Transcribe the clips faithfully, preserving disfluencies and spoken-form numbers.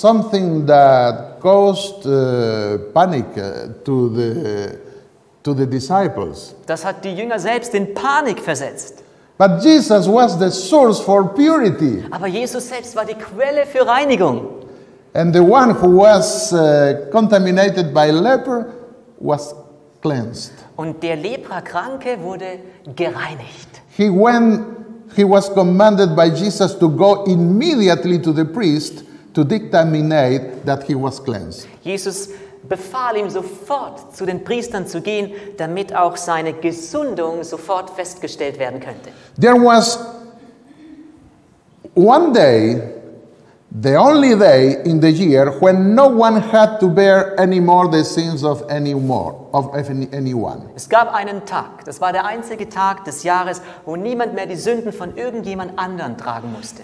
something that caused uh, panic uh, to the to the disciples. Das hat die Jünger selbst in Panik versetzt. But Jesus was the source for purity. Aber Jesus selbst war die Quelle für Reinigung. And the one who was uh, contaminated by leper was cleansed. Und der Leprakranke wurde gereinigt. He went, he was commanded by Jesus to go immediately to the priest to determine that he was cleansed. Jesus befahl ihm sofort, zu den Priestern zu gehen, damit auch seine Gesundung sofort festgestellt werden könnte. There was one day, the only day in the year when no one had to bear anymore the sins of any more of any, anyone. Es gab einen Tag, das war der einzige Tag des Jahres, wo niemand mehr die Sünden von irgendjemand anderen tragen musste.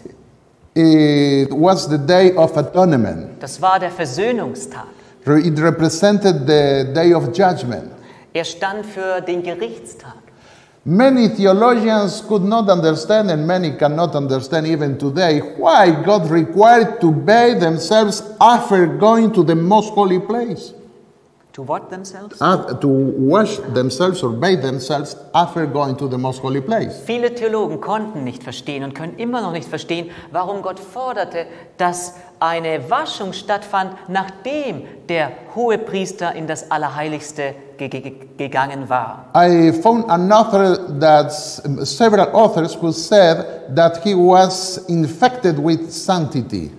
It was the day of atonement. Das war der Versöhnungstag. It represented the day of judgment. Er stand für den Gerichtstag. Many theologians could not understand, and many cannot understand even today, why God required to bathe themselves after going to the most holy place. To what themselves? Uh, to wash themselves or bathe themselves after going to the most holy place. Viele Theologen konnten nicht verstehen und können immer noch nicht verstehen, warum Gott forderte, dass eine Waschung stattfand, nachdem der Hohepriester in das Allerheiligste ge- ge- gegangen war. I found an author that several authors who said that he was infected with sanctity.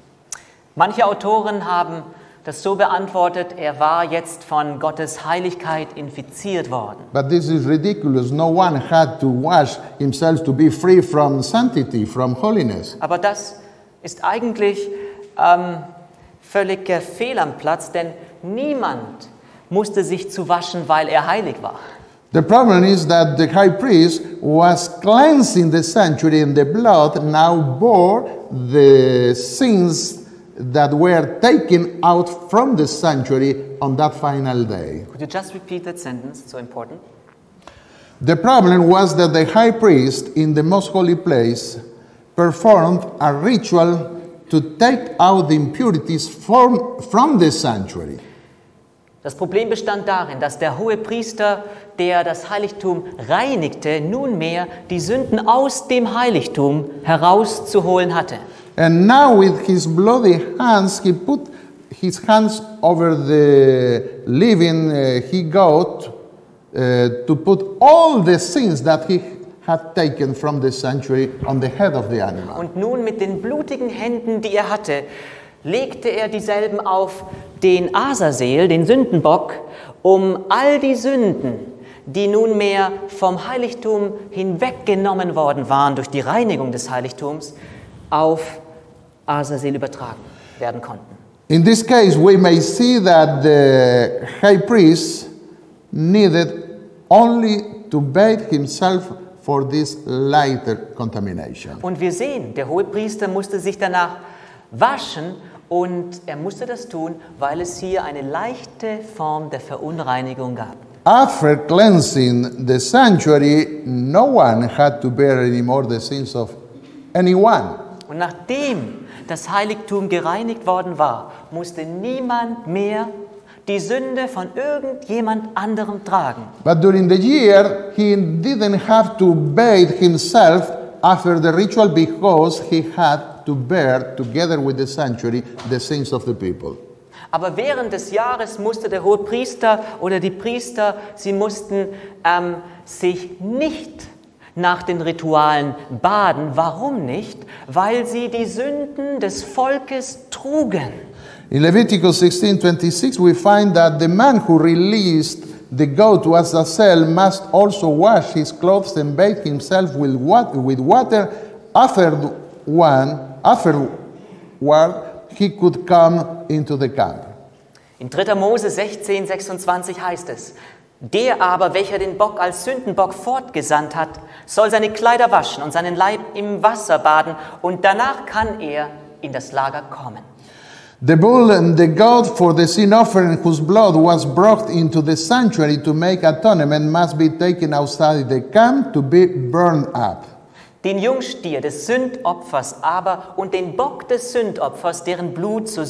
Manche Autoren haben das so beantwortet, er war jetzt von Gottes Heiligkeit infiziert worden. But this is ridiculous. No one had to wash himself to be free from sanctity, from holiness. Aber das ist eigentlich ähm, völliger Fehl am Platz, denn niemand musste sich zu waschen, weil er heilig war. The problem is that the high priest was cleansing the sanctuary, and the blood now bore the sins that were taken out from the sanctuary on that final day. Could you just repeat that sentence? It's so important. The problem was that the high priest in the most holy place performed a ritual to take out the impurities from, from the sanctuary. Das Problem bestand darin, dass der Hohepriester, der das Heiligtum reinigte, nunmehr die Sünden aus dem Heiligtum herauszuholen hatte. And now with his bloody hands, he put his hands over the living uh, he goat uh, to put all the sins that he had taken from the sanctuary on the head of the animal. Und nun mit den blutigen Händen, die er hatte, legte er dieselben auf den Azazel, den Sündenbock, um all die Sünden, die nunmehr vom Heiligtum hinweggenommen worden waren durch die Reinigung des Heiligtums, auf Azazel übertragen werden konnten. In this case, we may see that the high priest needed only to bathe himself for this lighter contamination. Und wir sehen, der Hohepriester musste sich danach waschen und er musste das tun, weil es hier eine leichte Form der Verunreinigung gab. After cleansing the sanctuary, no one had to bear anymore the sins of anyone. Und nachdem das Heiligtum gereinigt worden war, musste niemand mehr die Sünde von irgendjemand anderem tragen. But during the year, he didn't have to bathe himself after the ritual because he had to bear, together with the sanctuary, the sins of the people. Aber während des Jahres musste der Hohepriester oder die Priester, sie mussten ähm, sich nicht nach den Ritualen baden. Warum nicht? Weil sie die Sünden des Volkes trugen. In Leviticus sixteen twenty-six, we find that the man who released the goat to Azazel must also wash his clothes and bathe himself with water. With water. After one, afterward, he could come into the camp. In dritter Mose sechzehn sechsundzwanzig heißt es: Der aber, welcher den Bock als Sündenbock fortgesandt hat, soll seine Kleider waschen und seinen Leib im Wasser baden, und danach kann er in das Lager kommen. The bull and the goat for the sin offering, whose blood was brought into the sanctuary to make atonement, must be taken outside the camp to be burned up. Den Jungstier des Sündopfers aber und den Bock des Sündopfers, deren Blut zur